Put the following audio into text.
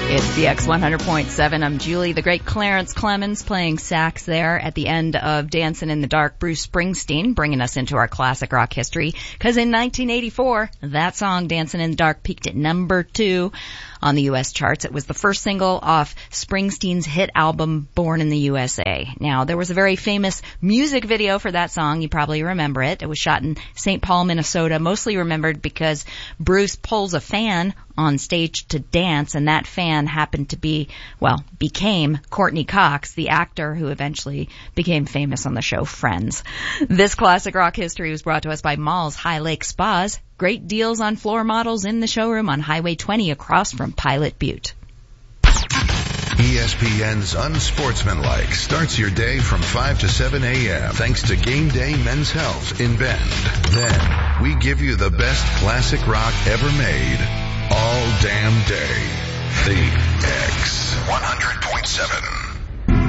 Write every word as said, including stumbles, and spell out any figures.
It's the X one hundred point seven. I'm Julie. The great Clarence Clemons playing sax there at the end of Dancing in the Dark. Bruce Springsteen bringing us into our classic rock history. Because in nineteen eighty-four, that song, Dancing in the Dark, peaked at number two on the U S charts. It was the first single off Springsteen's hit album, Born in the U S A. Now, there was a very famous music video for that song. You probably remember it. It was shot in Saint Paul, Minnesota, mostly remembered because Bruce pulls a fan on stage to dance, and that fan happened to be, well, became Courtney Cox, the actor who eventually became famous on the show Friends. This classic rock history was brought to us by Mall's High Lake Spas. Great deals on floor models in the showroom on Highway twenty across from Pilot Butte. E S P N's Unsportsmanlike starts your day from five to seven a.m. thanks to Game Day Men's Health in Bend. Then, we give you the best classic rock ever made all damn day. The X one hundred point seven.